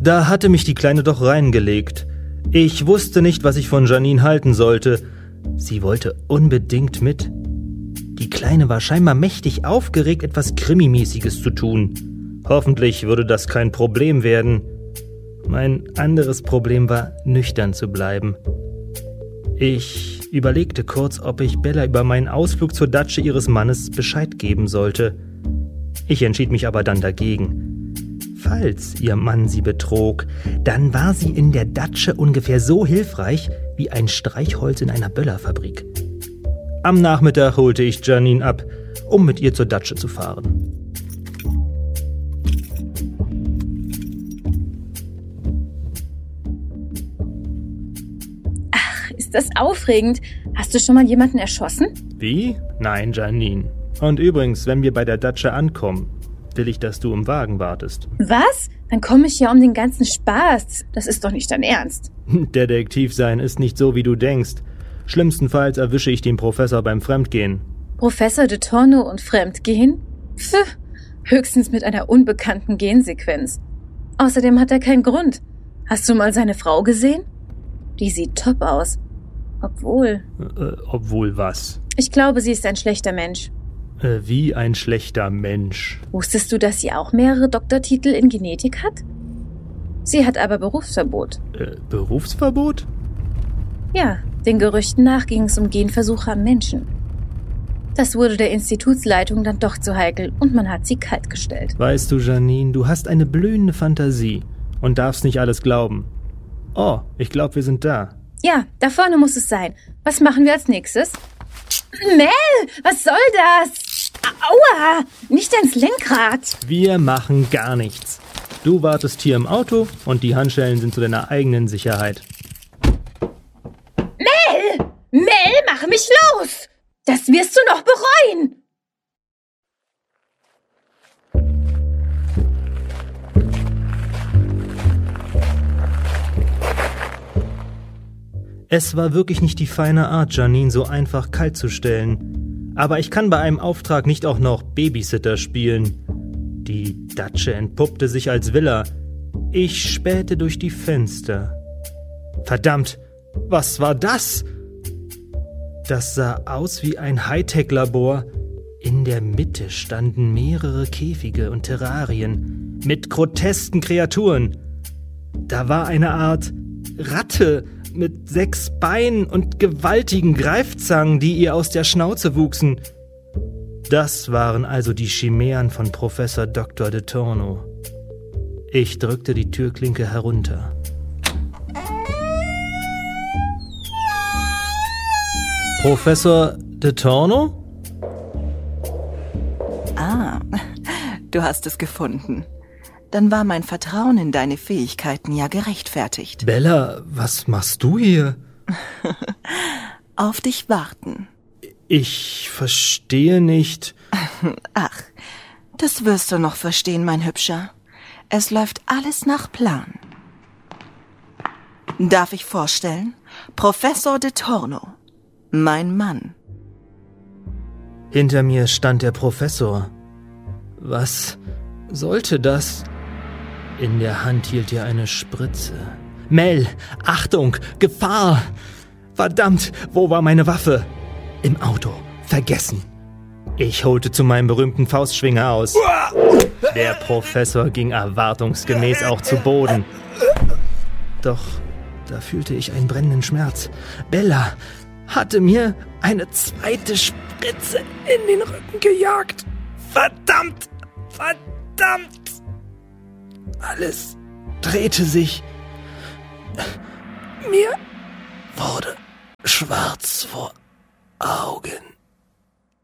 Da hatte mich die Kleine doch reingelegt. Ich wusste nicht, was ich von Janine halten sollte. Sie wollte unbedingt mit. Die Kleine war scheinbar mächtig aufgeregt, etwas Krimimäßiges zu tun. Hoffentlich würde das kein Problem werden. Mein anderes Problem war, nüchtern zu bleiben. Ich überlegte kurz, ob ich Bella über meinen Ausflug zur Datsche ihres Mannes Bescheid geben sollte. Ich entschied mich aber dann dagegen. Falls ihr Mann sie betrog, dann war sie in der Datsche ungefähr so hilfreich wie ein Streichholz in einer Böllerfabrik. Am Nachmittag holte ich Janine ab, um mit ihr zur Datsche zu fahren. Ach, ist das aufregend. Hast du schon mal jemanden erschossen? Wie? Nein, Janine. Und übrigens, wenn wir bei der Datsche ankommen, will ich, dass du im Wagen wartest. Was? Dann komme ich ja um den ganzen Spaß. Das ist doch nicht dein Ernst. Detektiv sein ist nicht so, wie du denkst. Schlimmstenfalls erwische ich den Professor beim Fremdgehen. Professor de Torno und Fremdgehen? Pff, höchstens mit einer unbekannten Gensequenz. Außerdem hat er keinen Grund. Hast du mal seine Frau gesehen? Die sieht top aus. Obwohl... Obwohl was? Ich glaube, sie ist ein schlechter Mensch. Wie ein schlechter Mensch. Wusstest du, dass sie auch mehrere Doktortitel in Genetik hat? Sie hat aber Berufsverbot. Berufsverbot? Ja, den Gerüchten nach ging es um Genversuche am Menschen. Das wurde der Institutsleitung dann doch zu heikel und man hat sie kaltgestellt. Weißt du, Janine, du hast eine blühende Fantasie und darfst nicht alles glauben. Oh, ich glaube, wir sind da. Ja, da vorne muss es sein. Was machen wir als nächstes? Mel, was soll das? Aua, nicht ans Lenkrad. Wir machen gar nichts. Du wartest hier im Auto und die Handschellen sind zu deiner eigenen Sicherheit. Mel, mach mich los. Das wirst du noch bereuen. Es war wirklich nicht die feine Art, Janine so einfach kalt zu stellen. Aber ich kann bei einem Auftrag nicht auch noch Babysitter spielen. Die Datsche entpuppte sich als Villa. Ich spähte durch die Fenster. Verdammt, was war das? Das sah aus wie ein Hightech-Labor. In der Mitte standen mehrere Käfige und Terrarien mit grotesken Kreaturen. Da war eine Art Ratte mit 6 Beinen und gewaltigen Greifzangen, die ihr aus der Schnauze wuchsen. Das waren also die Chimären von Professor Dr. de Torno. Ich drückte die Türklinke herunter. Professor de Torno? Ah, du hast es gefunden. Dann war mein Vertrauen in deine Fähigkeiten ja gerechtfertigt. Bella, was machst du hier? Auf dich warten. Ich verstehe nicht. Ach, das wirst du noch verstehen, mein Hübscher. Es läuft alles nach Plan. Darf ich vorstellen? Professor de Torno, mein Mann. Hinter mir stand der Professor. Was sollte das? In der Hand hielt er eine Spritze. Mel, Achtung, Gefahr! Verdammt, wo war meine Waffe? Im Auto, vergessen. Ich holte zu meinem berühmten Faustschwinger aus. Der Professor ging erwartungsgemäß auch zu Boden. Doch da fühlte ich einen brennenden Schmerz. Bella hatte mir eine zweite Spritze in den Rücken gejagt. Verdammt! Verdammt! Alles drehte sich. Mir wurde schwarz vor Augen.